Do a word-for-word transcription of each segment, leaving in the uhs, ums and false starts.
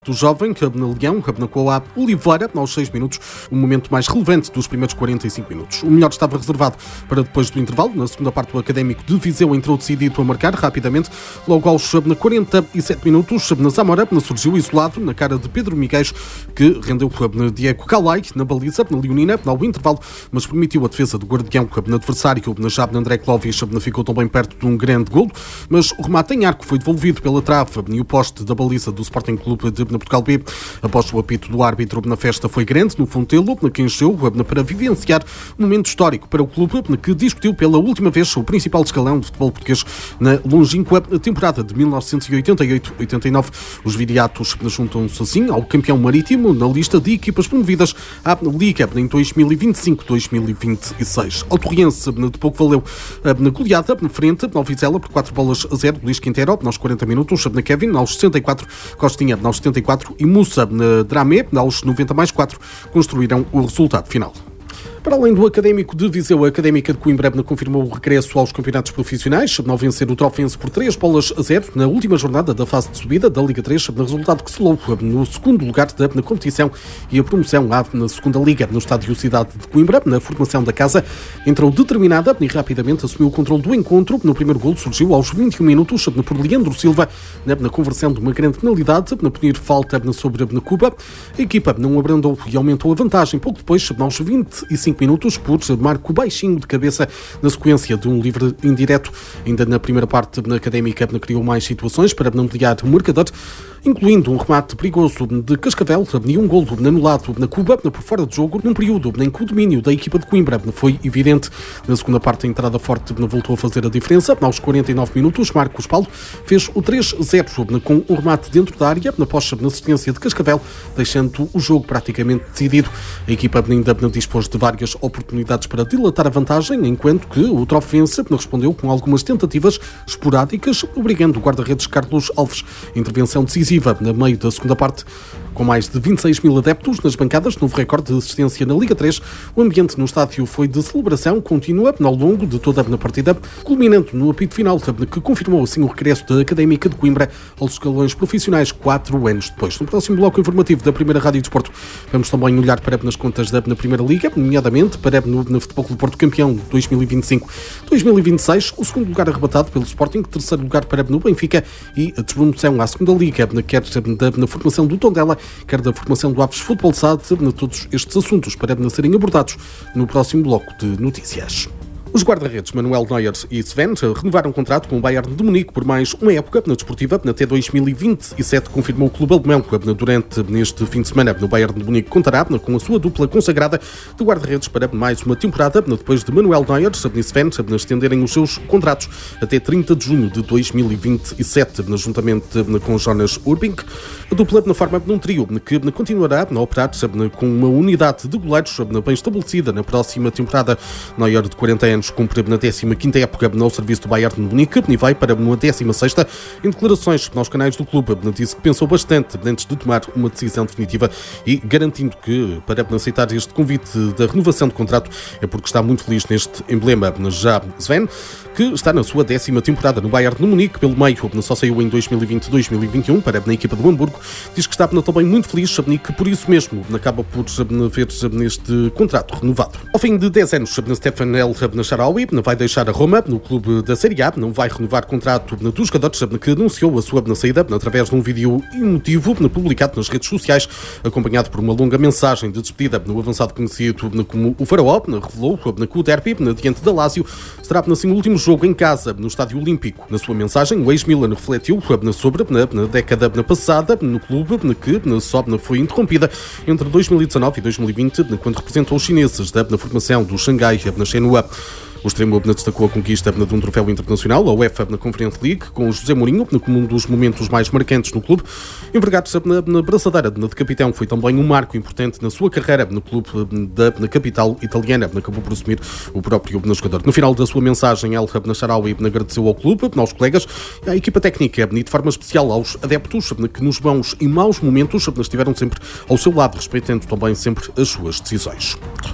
Do jovem, na Leão, na Coab, Oliveira, aos seis minutos, o momento mais relevante dos primeiros quarenta e cinco minutos. O melhor estava reservado para depois do intervalo. Na segunda parte, o Académico de Viseu entrou decidido a marcar rapidamente. Logo aos quarenta e sete minutos, na Zamora, surgiu isolado na cara de Pedro Miguel, que rendeu na Diego Calai, na baliza, na Leonina, ao intervalo, mas permitiu a defesa do guardião no adversário, na Jab, André Clóvis, ficou também perto de um grande golo, mas o remate em arco foi devolvido pela trave e o poste da baliza do Sporting Clube de na Portugal B. Após o apito do árbitro, na festa foi grande no Fontelo, que encheu para vivenciar um momento histórico para o clube, que discutiu pela última vez o principal escalão de futebol português na longínqua temporada de mil novecentos e oitenta e oito oitenta e nove. Os viriatos juntam-se assim ao campeão marítimo na lista de equipas promovidas à Liga em dois mil e vinte e cinco dois mil e vinte e seis. Ao Torriense de pouco valeu na goleada na frente ao Vizela por quatro bolas a zero. Luís Quintero aos quarenta minutos, na Kevin aos sessenta e quatro, Costinha aos setenta e quatro e Mussa na Dramé aos noventa mais quatro construíram o resultado final. Para além do Académico de Viseu, a Académica de Coimbra confirmou o regresso aos campeonatos profissionais, ao vencer o Trofense por três bolas a zero na última jornada da fase de subida da Liga três, no resultado que selou no segundo lugar da na competição e a promoção na segunda Liga. No estádio Cidade de Coimbra, na formação da casa, entrou determinada e rapidamente assumiu o controle do encontro. No primeiro golo surgiu aos vinte e um minutos por Leandro Silva, na conversão de uma grande penalidade, na punir falta sobre a Cuba. A equipa não abrandou e aumentou a vantagem pouco depois, aos vinte e cinco minutos, por Marco Baixinho de cabeça na sequência de um livre indireto. Ainda na primeira parte, na Académica criou mais situações para ampliar o marcador, incluindo um remate perigoso de Cascavel e um golo anulado na Cuba por fora de jogo, num período em que o domínio da equipa de Coimbra foi evidente. Na segunda parte, a entrada forte voltou a fazer a diferença. Aos quarenta e nove minutos, Marcos Paulo fez o três a zero com um remate dentro da área, na posta na assistência de Cascavel, deixando o jogo praticamente decidido. A equipa ainda dispôs de várias oportunidades para dilatar a vantagem, enquanto que o Trofense respondeu com algumas tentativas esporádicas, obrigando o guarda-redes Carlos Alves a intervenção decisiva na meio da segunda parte. Com mais de vinte e seis mil adeptos nas bancadas, novo recorde de assistência na Liga três, o ambiente no estádio foi de celebração contínua ao longo de toda a partida, culminando no apito final, que confirmou assim o regresso da Académica de Coimbra aos escalões profissionais quatro anos depois. No próximo bloco informativo da primeira Rádio Desporto, vamos também olhar para nas contas da na Primeira Liga, nomeadamente para no, no Futebol Clube Porto campeão dois mil e vinte e cinco dois mil e vinte e seis, o segundo lugar arrebatado pelo Sporting, terceiro lugar para no Benfica e a despromoção à segunda Liga, quer na, na formação do Tondela, quer da formação do Aves Futebol S A D, todos estes assuntos para serem abordados no próximo bloco de notícias. Os guarda-redes Manuel Neuer e Sven renovaram um contrato com o Bayern de Munique por mais uma época na desportiva até dois mil e vinte e sete, confirmou o clube alemão. Durante neste fim de semana, no Bayern de Munique contará com a sua dupla consagrada de guarda-redes para mais uma temporada, depois de Manuel Neuer e Sven estenderem os seus contratos até trinta de junho de dois mil e vinte e sete, juntamente com Jonas Urbing. A dupla na forma de um trio que continuará a operar com uma unidade de goleiros bem estabelecida na próxima temporada. Neuer, de quarenta anos, cumpre na décima quinta época no serviço do Bayern de Munique e vai para uma décima sexta. Em declarações aos canais do clube, disse que pensou bastante antes de tomar uma decisão definitiva e garantindo que, para aceitar este convite da renovação de contrato, é porque está muito feliz neste emblema. Já Sven, que está na sua décima temporada no Bayern de Munique, pelo meio, só saiu em dois mil e vinte dois mil e vinte e um para a equipa do Hamburgo, diz que está também muito feliz e que por isso mesmo acaba por ver neste contrato renovado. Ao fim de dez anos, Stefan El Shaarawy vai deixar a Roma no clube da Série A, não vai renovar contrato dos jogadores, que anunciou a sua saída através de um vídeo emotivo publicado nas redes sociais, acompanhado por uma longa mensagem de despedida. No avançado conhecido como o Faraó revelou que o derby diante da Lazio será assim, o último jogo em casa no Estádio Olímpico. Na sua mensagem, o ex-Milan refletiu sobre na década passada no clube que só foi interrompida entre dois mil e dezanove e dois mil e vinte, quando representou os chineses na formação do Xangai na Shenhua. O extremo destacou a conquista de um troféu internacional, a UEFA na Conference League, com José Mourinho como um dos momentos mais marcantes no clube. Envergar-se na braçadeira de capitão foi também um marco importante na sua carreira no clube da na capital italiana, acabou por assumir o próprio jogador. No final da sua mensagem, El Shaarawy agradeceu ao clube, aos colegas, à equipa técnica e de forma especial aos adeptos, que nos bons e maus momentos estiveram sempre ao seu lado, respeitando também sempre as suas decisões.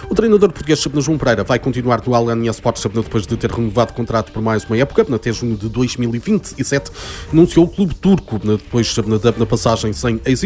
O treinador português João Pereira vai continuar no Alanya Sports depois de ter renovado o contrato por mais uma época, até junho de dois mil e vinte e sete. Anunciou o clube turco depois da passagem sem êxito.